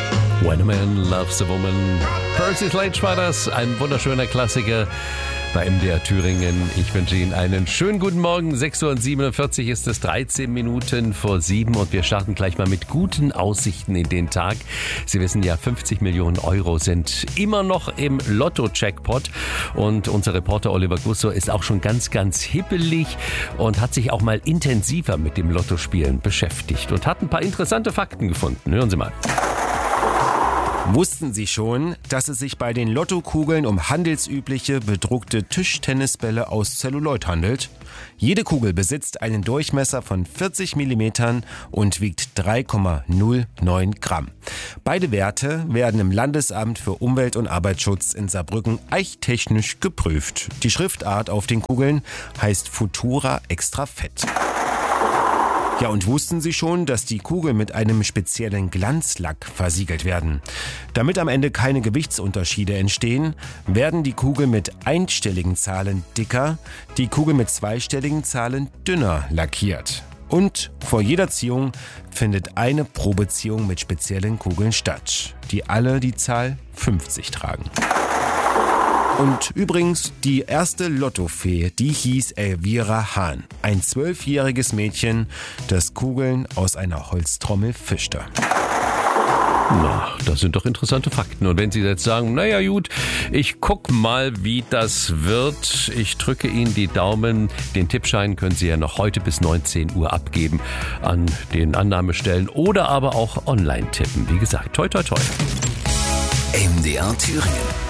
When a Man Loves a Woman. Percy Sledge war das, ein wunderschöner Klassiker bei MDR Thüringen. Ich wünsche Ihnen einen schönen guten Morgen. 6:47 Uhr ist es, 13 Minuten vor 7 und wir starten gleich mal mit guten Aussichten in den Tag. Sie wissen ja, 50 Millionen Euro sind immer noch im Lotto-Jackpot und unser Reporter Oliver Gusso ist auch schon ganz hippelig und hat sich auch mal intensiver mit dem Lottospielen beschäftigt und hat ein paar interessante Fakten gefunden. Hören Sie mal. Wussten Sie schon, dass es sich bei den Lottokugeln um handelsübliche bedruckte Tischtennisbälle aus Zelluloid handelt? Jede Kugel besitzt einen Durchmesser von 40 mm und wiegt 3,09 Gramm. Beide Werte werden im Landesamt für Umwelt- und Arbeitsschutz in Saarbrücken eichtechnisch geprüft. Die Schriftart auf den Kugeln heißt Futura Extra Fett. Ja, und wussten Sie schon, dass die Kugeln mit einem speziellen Glanzlack versiegelt werden? Damit am Ende keine Gewichtsunterschiede entstehen, werden die Kugeln mit einstelligen Zahlen dicker, die Kugeln mit zweistelligen Zahlen dünner lackiert. Und vor jeder Ziehung findet eine Probeziehung mit speziellen Kugeln statt, die alle die Zahl 50 tragen. Und übrigens, die erste Lottofee, die hieß Elvira Hahn. Ein 12-jähriges Mädchen, das Kugeln aus einer Holztrommel fischte. Na, das sind doch interessante Fakten. Und wenn Sie jetzt sagen, naja gut, ich guck mal, wie das wird. Ich drücke Ihnen die Daumen. Den Tippschein können Sie ja noch heute bis 19 Uhr abgeben an den Annahmestellen oder aber auch online tippen. Wie gesagt, toi toi toi. MDR Thüringen.